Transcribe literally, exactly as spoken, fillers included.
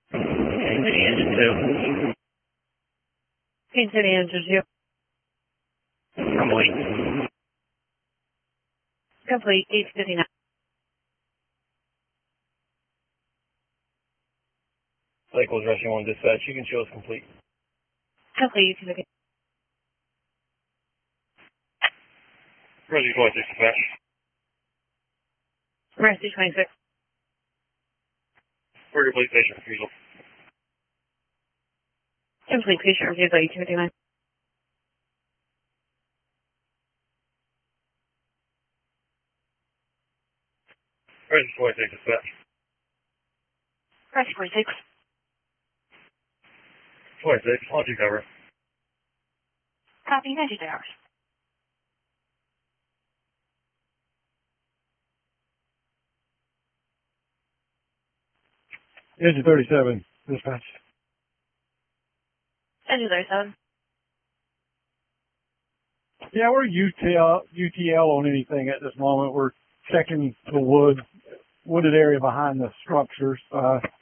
Engine two. Kansas City Engine two. Complete. Complete, eight fifty-nine. Cycles rushing one dispatch. You can show us complete. Complete, two fifty. Ready twenty-six dispatch. Mercy twenty-six. Burger police station refusal. Complete, patient refusal, eight fifty-nine. Ready twenty-six dispatch. Mercy twenty-six. twenty-six, on two cover. Copy, ninety hours. Engine thirty-seven, dispatch. Engine thirty-seven. Yeah, we're U T L, U T L on anything at this moment. We're checking the wood, wooded area behind the structures. Uh,